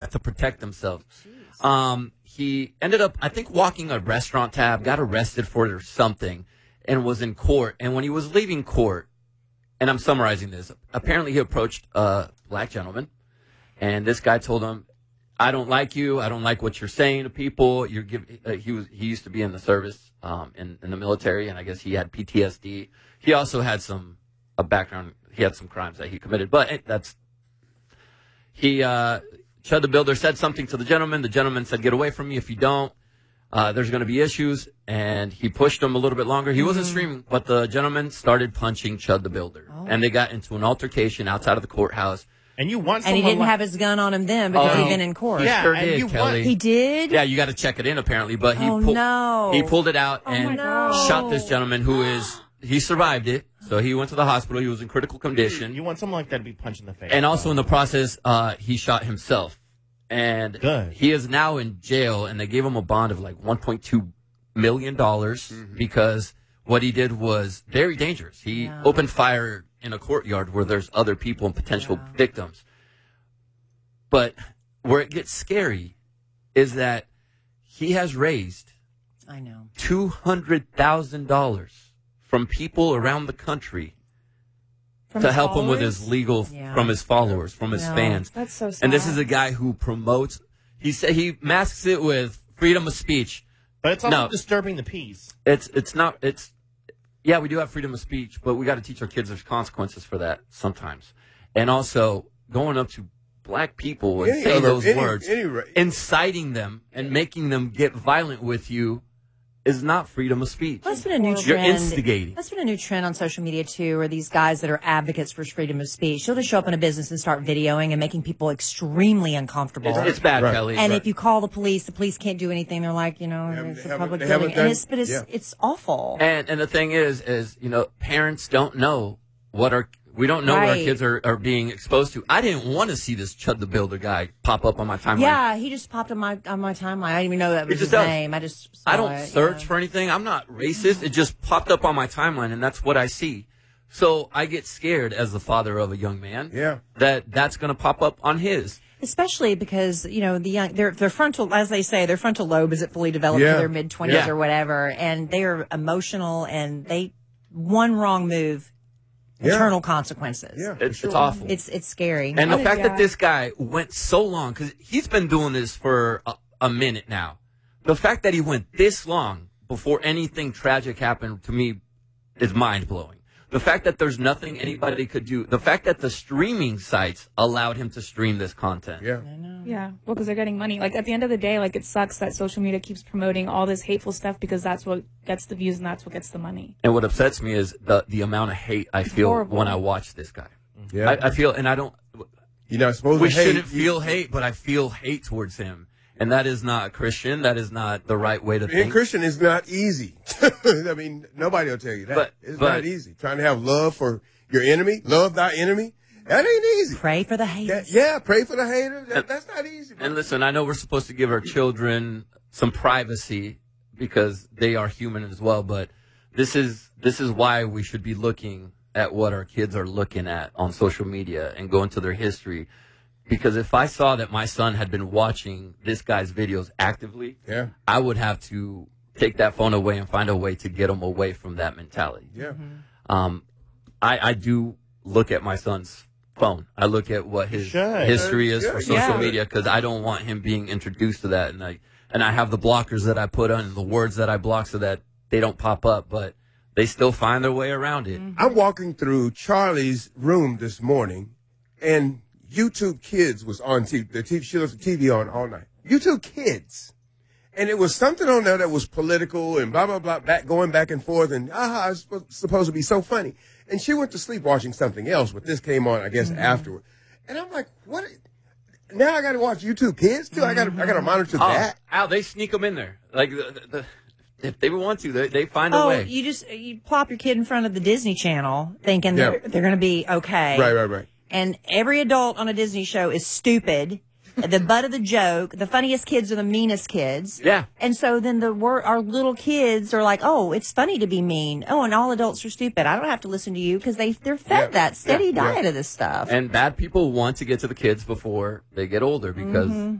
to protect himself. He ended up, I think, walking a restaurant tab, got arrested for it or something, and was in court. And when he was leaving court, and I'm summarizing this, apparently he approached a black gentleman, and this guy told him, I don't like you. I don't like what you're saying to people. He used to be in the service, in the military, and I guess he had PTSD. He also had a background. He had some crimes that he committed, but Chud the Builder said something to the gentleman. The gentleman said, get away from me. If you don't, there's going to be issues. And he pushed him a little bit longer. He wasn't screaming, but the gentleman started punching Chud the Builder. Oh. And they got into an altercation outside of the courthouse. And he didn't have his gun on him then because he'd been in court. He sure did, Kelly. He did? Yeah, you got to check it in apparently. But he pulled it out and shot this gentleman he survived it. So he went to the hospital. He was in critical condition. You want someone like that to be punched in the face. And also in the process, he shot himself. And he is now in jail, and they gave him a bond of like $1.2 million because what he did was very dangerous. He opened fire in a courtyard where there's other people and potential victims. But where it gets scary is that he has raised $200,000 from people around the country to help him with his legal, from his followers, from his fans. That's so sad. And this is a guy who promotes, he masks it with freedom of speech. But it's also disturbing the peace. Yeah, we do have freedom of speech, but we got to teach our kids there's consequences for that sometimes. And also going up to black people and saying those words, inciting them and making them get violent with you is not freedom of speech. That's been a new trend. You're instigating. That's been a new trend on social media, too, where these guys that are advocates for freedom of speech, they'll just show up in a business and start videoing and making people extremely uncomfortable. It's bad, Kelly. And if you call the police can't do anything. They're like, it's a public building. It's awful. And the thing is, parents don't know we don't know what our kids are being exposed to. I didn't want to see this Chud the Builder guy pop up on my timeline. Yeah, he just popped on my timeline. I didn't even know that was his name. I don't search for anything. I'm not racist. It just popped up on my timeline, and that's what I see. So I get scared as the father of a young man. Yeah, that's going to pop up on his. Especially because, the young, their frontal, as they say, their frontal lobe isn't fully developed in their mid-20s or whatever, and they are emotional, and one wrong move. Eternal consequences. Yeah, it's awful. It's scary. And the fact that this guy went so long, because he's been doing this for a minute now. The fact that he went this long before anything tragic happened, to me, is mind-blowing. The fact that there's nothing anybody could do. The fact that the streaming sites allowed him to stream this content. Yeah. I know. Yeah. Well, because they're getting money. Like, at the end of the day, it sucks that social media keeps promoting all this hateful stuff because that's what gets the views and that's what gets the money. And what upsets me is the amount of hate I feel when I watch this guy. Yeah. I feel, and I don't. You're not supposed we to hate. shouldn't feel hate, but I feel hate towards him. And that is not Christian. That is not the right way to think. Being Christian is not easy. I mean, nobody will tell you that. It's not easy. Trying to have love for your enemy, love thy enemy, that ain't easy. Pray for the haters. Pray for the haters. That's not easy. Bro. And listen, I know we're supposed to give our children some privacy because they are human as well, but this is why we should be looking at what our kids are looking at on social media and go into their history. Because if I saw that my son had been watching this guy's videos actively, I would have to take that phone away and find a way to get him away from that mentality. Yeah. I do look at my son's phone. I look at what his history is for social media because I don't want him being introduced to that. And I have the blockers that I put on and the words that I block so that they don't pop up, but they still find their way around it. I'm walking through Charlie's room this morning, and YouTube Kids was on TV. She left the TV on all night. YouTube Kids. And it was something on there that was political and blah, blah, blah, going back and forth. And, it's supposed to be so funny. And she went to sleep watching something else, but this came on, I guess, afterward. And I'm like, what? Now I got to watch YouTube Kids, too? I got to monitor that? Al, they sneak them in there. Like, if they want to, they find a way. You plop your kid in front of the Disney Channel thinking they're going to be okay. Right. And every adult on a Disney show is stupid, the butt of the joke. The funniest kids are the meanest kids. Yeah. And so then our little kids are like, oh, it's funny to be mean. Oh, and all adults are stupid. I don't have to listen to you because they're fed that steady diet of this stuff. And bad people want to get to the kids before they get older because